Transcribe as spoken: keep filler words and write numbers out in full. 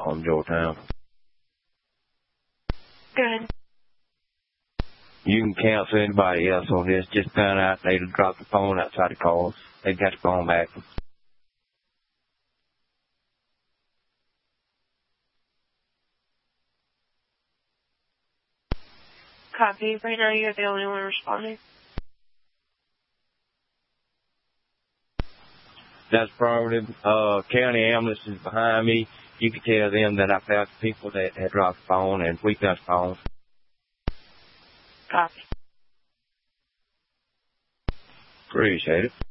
on Georgetown. Good. You can cancel anybody else on this. Just found out they dropped the phone outside the calls. They got the phone back. Copy. Right now you're the only one responding. That's affirmative. Uh, county ambulance is behind me. You can tell them that I found the people that had dropped the phone and we got the phone. Copy. Appreciate it.